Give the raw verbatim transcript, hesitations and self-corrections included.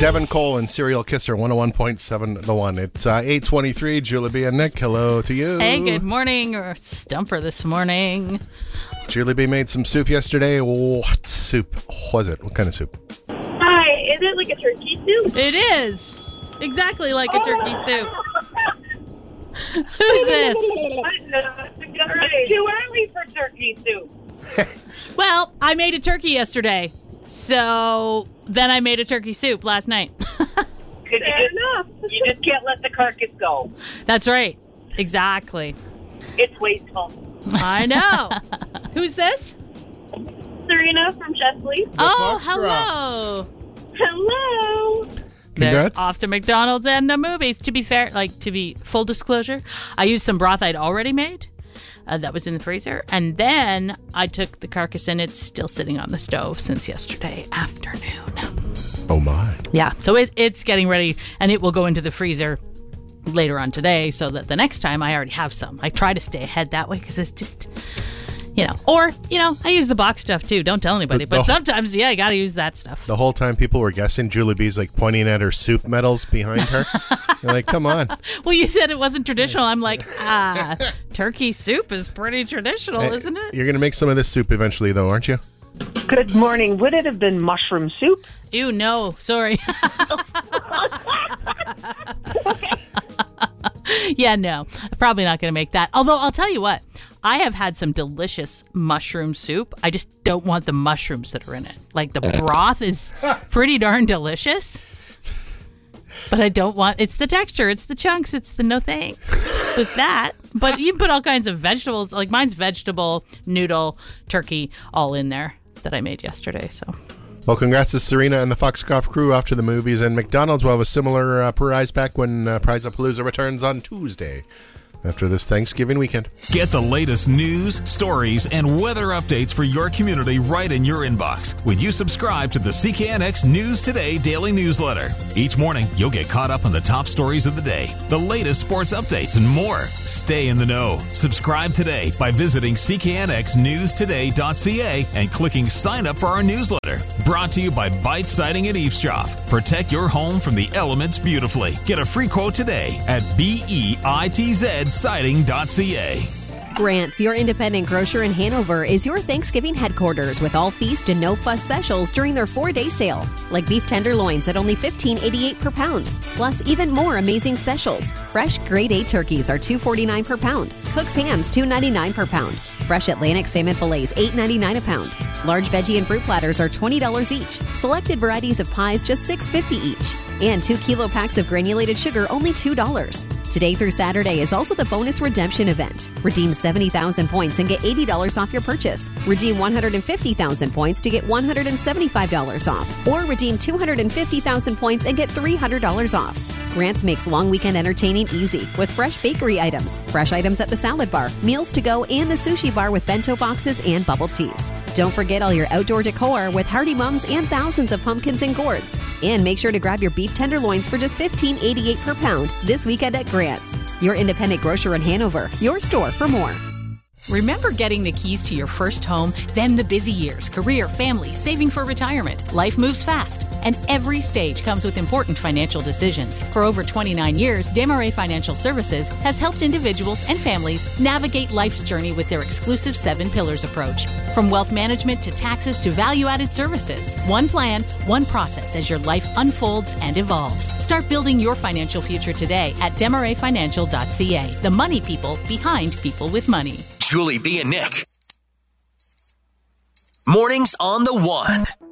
Devin Cole and Serial Kisser, one oh one point seven The One. It's uh, eight twenty-three. Julie B. and Nick, hello to you. Hey, good morning, or Stumper this morning. Julie B. made some soup yesterday. What soup was it? What kind of soup? Hi, is it like a turkey soup? It is. Exactly like a turkey soup. Who's this? It's too early for turkey soup. Well, I made a turkey yesterday. So then I made a turkey soup last night. Good enough. You just can't let the carcass go. That's right. Exactly. It's wasteful. I know. Who's this? Serena from Chesley. Oh, Foxcroft. hello. Hello. They're Congrats. off to McDonald's and the movies. To be fair, like to be full disclosure, I used some broth I'd already made. Uh, that was in the freezer. And then I took the carcass and it's still sitting on the stove since yesterday afternoon. Oh, my. Yeah, so it, it's getting ready and it will go into the freezer later on today so that the next time I already have some. I try to stay ahead that way because it's just, you know, or, you know, I use the box stuff too. Don't tell anybody. The- But the- sometimes, yeah, I got to use that stuff. The whole time people were guessing, Julie B's like pointing at her soup medals behind her. They're like, come on. Well, you said it wasn't traditional. I'm like, ah, turkey soup is pretty traditional, Hey, isn't it? You're going to make some of this soup eventually, though, aren't you? Good morning. Would it have been mushroom soup? Ew, no, sorry. Yeah, no, probably not going to make that. Although I'll tell you what, I have had some delicious mushroom soup. I just don't want the mushrooms that are in it. Like the broth is pretty darn delicious, but I don't want, it's the texture, it's the chunks, it's the no thanks with that. But you can put all kinds of vegetables, like mine's vegetable, noodle, turkey, all in there that I made yesterday, so. Well, congrats to Serena and the Foxcroft crew off to the movies, and McDonald's will have a similar uh, prize pack when uh, Prize-A-Palooza returns on Tuesday after this Thanksgiving weekend. Get the latest news, stories, and weather updates for your community right in your inbox when you subscribe to the C K N X News Today daily newsletter. Each morning, you'll get caught up on the top stories of the day, the latest sports updates, and more. Stay in the know. Subscribe today by visiting c k n x news today dot c a and clicking sign up for our newsletter. Brought to you by Bite Siding and Eavesdrop. Protect your home from the elements beautifully. Get a free quote today at B E I T Z siding dot c a. Grant's, your independent grocer in Hanover, is your Thanksgiving headquarters with all feast and no fuss specials during their four-day sale. Like beef tenderloins at only fifteen eighty-eight per pound. Plus even more amazing specials. Fresh grade A turkeys are two forty-nine per pound. Cook's hams two ninety-nine per pound. Fresh Atlantic salmon fillets eight ninety-nine a pound. Large veggie and fruit platters are twenty dollars each. Selected varieties of pies just six fifty each. And two kilo packs of granulated sugar only two dollars. Today through Saturday is also the bonus redemption event. Redeem seventy thousand points and get eighty dollars off your purchase. Redeem one hundred fifty thousand points to get one hundred seventy-five dollars off. Or redeem two hundred fifty thousand points and get three hundred dollars off. Grants makes long weekend entertaining easy with fresh bakery items, fresh items at the salad bar, meals to go, and the sushi bar with bento boxes and bubble teas. Don't forget all your outdoor decor with Hardy Mums and thousands of pumpkins and gourds. And make sure to grab your beef tenderloins for just fifteen eighty-eight per pound this weekend at Grant's. Your independent grocer in Hanover. Your store for more. Remember getting the keys to your first home, then the busy years, career, family, saving for retirement. Life moves fast, and every stage comes with important financial decisions. For over twenty-nine years, Desmarais Financial Services has helped individuals and families navigate life's journey with their exclusive seven pillars approach. From wealth management to taxes to value-added services. One plan, one process as your life unfolds and evolves. Start building your financial future today at desmarais financial dot c a. The money people behind people with money. Julie B and Nick. Mornings on the One.